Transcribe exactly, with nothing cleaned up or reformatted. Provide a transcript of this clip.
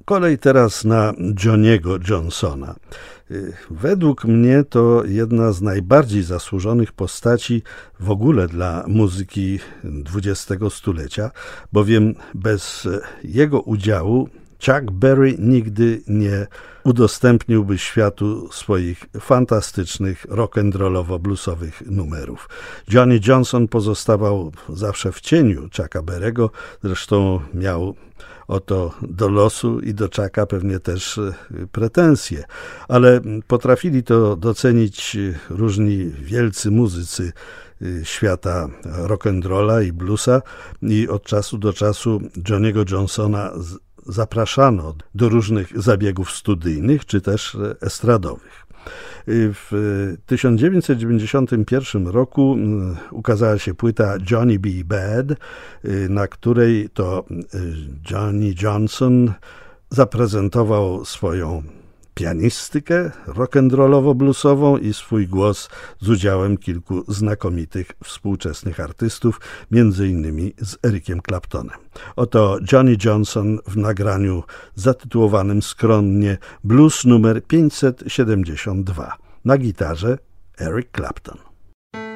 Kolej teraz na Johnny'ego Johnsona. Według mnie to jedna z najbardziej zasłużonych postaci w ogóle dla muzyki dwudziestego stulecia, bowiem bez jego udziału Chuck Berry nigdy nie udostępniłby światu swoich fantastycznych rock'n'rollowo-bluesowych numerów. Johnny Johnson pozostawał zawsze w cieniu Chucka Berry'ego, zresztą miał o to do losu i do Chucka pewnie też pretensje, ale potrafili to docenić różni wielcy muzycy świata rock'n'rolla i bluesa i od czasu do czasu Johnny'ego Johnsona zapraszano do różnych zabiegów studyjnych czy też estradowych. W tysiąc dziewięćset dziewięćdziesiątym pierwszym roku ukazała się płyta Johnny B. Bad, na której to Johnny Johnson zaprezentował swoją pianistykę rock'n'rollowo-bluesową i swój głos z udziałem kilku znakomitych współczesnych artystów, między innymi z Ericiem Claptonem. Oto Johnny Johnson w nagraniu zatytułowanym skromnie Blues numer pięćset siedemdziesiąt dwa. Na gitarze Eric Clapton.